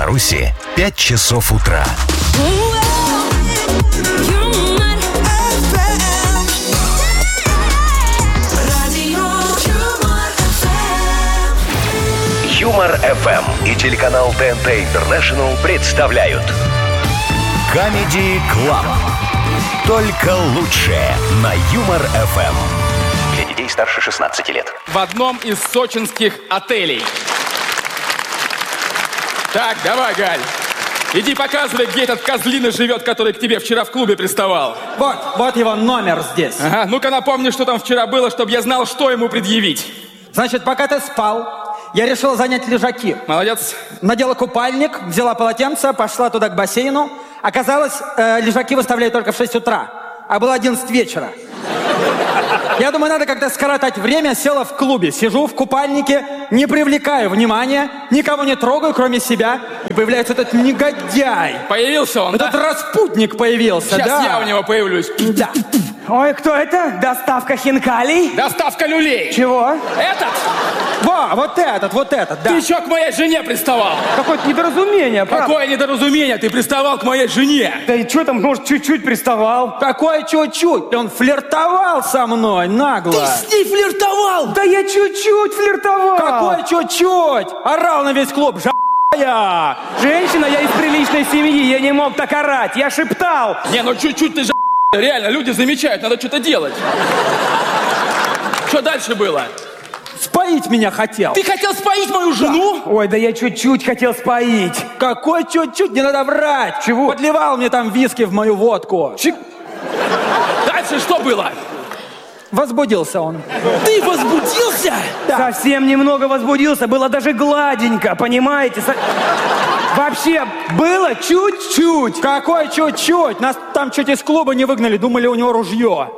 Беларуси 5 часов утра. Юмор ФМ и телеканал ТНТ Интернешнл представляют Comedy Club. Только лучшее на Юмор ФМ. Для детей старше 16 лет. В одном из сочинских отелей. Так, давай, Галь. Иди показывай, где этот козлина живет, который к тебе вчера в клубе приставал. Вот его номер здесь. Ага, ну-ка напомни, что там вчера было, чтобы я знал, что ему предъявить. Значит, пока ты спал, я решила занять лежаки. Молодец. Надела купальник, взяла полотенце, пошла туда к бассейну. Оказалось, лежаки выставляют только в 6 утра, а было 11 вечера. Я думаю, надо как-то скоротать время, села в клубе. Сижу в купальнике, не привлекаю внимания, никого не трогаю, кроме себя. И появляется этот негодяй. Появился он, Этот распутник появился, Сейчас да. я у него появлюсь. Да. Ой, кто это? Доставка хинкалей? Доставка люлей. Чего? Этот? Вот этот, да. Ты еще к моей жене приставал. Какое-то недоразумение, правда? Какое недоразумение? Ты приставал к моей жене. Да и что там, может, чуть-чуть приставал? Какое чуть-чуть? Он флиртовал со мной, нагло. Ты с ней флиртовал? Да я чуть-чуть флиртовал. Какое чуть-чуть? Орал на весь клуб, я. Женщина, я из приличной семьи, я не мог так орать, я шептал. Не, ну чуть-чуть ты же реально, люди замечают, надо что-то делать. Что дальше было? Споить меня хотел. Ты хотел споить мою жену? Ой, да я чуть-чуть хотел споить. Какой чуть-чуть? Не надо врать. Чего? Подливал мне там виски в мою водку. Дальше что было? Возбудился он. Ты возбудился? Да. Совсем немного возбудился, было даже гладенько, понимаете? Вообще, было чуть-чуть. Какой чуть-чуть? Нас там чуть из клуба не выгнали, думали, у него ружье.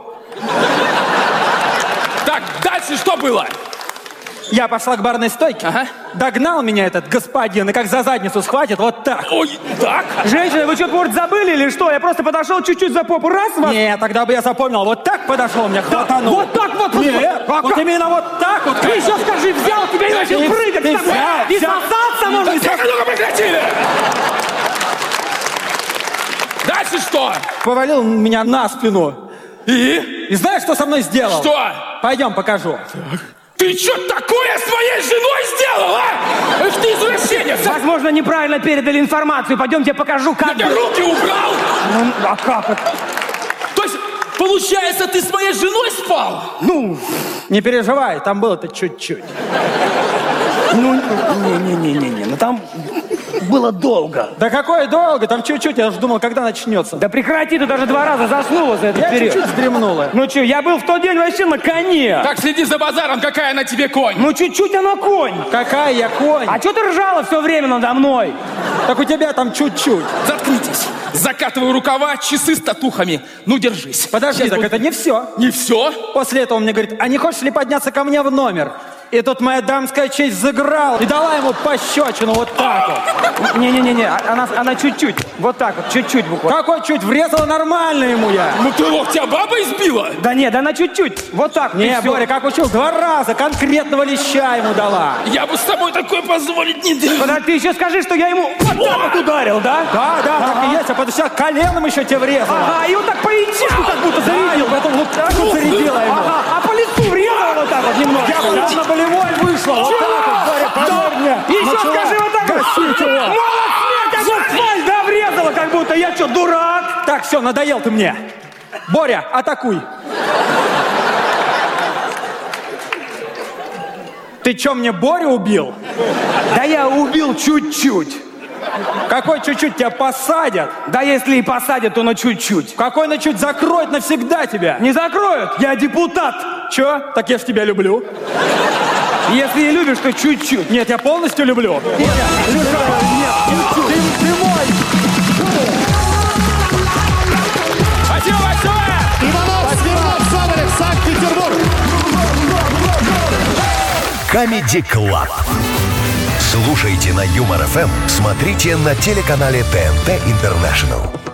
Так, дальше что было? Я пошла к барной стойке. Ага. Догнал меня этот господин и как за задницу схватит, вот так. Ой, так? Женщина, вы что-то, может, забыли или что? Я просто подошел чуть-чуть за попу, раз вас... Не, тогда бы я запомнил. Вот так подошел, меня хватанул. Вот так вот. Нет, вот именно вот так вот. Ты еще скажи, взял тебя и начал Ты прыгать. взял, И взял. сосаться можно. Ну-ка прекратили! Дальше что? Повалил меня на спину. И знаешь, что со мной сделал? Что? Пойдем, покажу. Ты что такое с моей женой сделал, а? Эх ты извращенец! Возможно, неправильно передали информацию. Пойдем, я покажу, как... Ты руки убрал? Ну, а как это? То есть, получается, ты с моей женой спал? Ну, Не переживай, там было-то чуть-чуть. не-не-не, ну там было долго. Да какое долго, там чуть-чуть, я уже думал, когда начнется. Да прекрати, ты даже 2 раза заснула за этот Я период. чуть-чуть вздремнула. Ну что, я был в тот день вообще на коне. Так, следи за базаром, какая на тебе конь. Ну чуть-чуть она конь. Какая я конь? А что ты ржала все время надо мной? Так у тебя там чуть-чуть. Заткнитесь. Закатываю рукава, часы с татухами. Ну, держись. Подожди, Сейчас так буду- это не все. Не все? После этого он мне говорит, а не хочешь ли подняться ко мне в номер? И тут моя дамская честь заграла и дала ему пощечину вот так вот. Не-не-не, она чуть-чуть. Вот так вот, чуть-чуть буквально. Какой чуть? Врезала нормально ему я. Ну ты тебя баба избила? Да нет, да она чуть-чуть. Вот так. Не, и всё. Боря, как учил, 2 раза конкретного леща ему дала. Я бы с тобой такое позволить не дал. Подожди, ты еще скажи, что я ему вот так вот ударил, да? Да, так и есть, а потом сейчас коленом еще тебе врезала. Ага, и вот так по яичку как будто зарядил. И потом вот так вот зарядила ему. Ага, а по лицу врезала вот так вот немного. Я потом на болевой вышла. Вот так вот, Боря, поверь мне. И еще Начала скажи вот так вот. гасить его. Молодец, асфальт, да, врезала как будто. Я что, дурак? Так, все, надоел ты мне. Боря, атакуй. Ты что, мне Борю убил? Да я убил чуть-чуть. Какой чуть-чуть тебя посадят? Да если и посадят, то на чуть-чуть. Какой на чуть закроет навсегда тебя? Не закроют, я депутат. Че? Так я ж тебя люблю. Если и любишь, то чуть-чуть. Нет, я полностью люблю. Нет, ты мой. Спасибо большое! Иванов, Смирнов, Соболев, Санкт-Петербург. Comedy Club. Слушайте на Юмор ФМ, смотрите на телеканале ТНТ Интернешнл.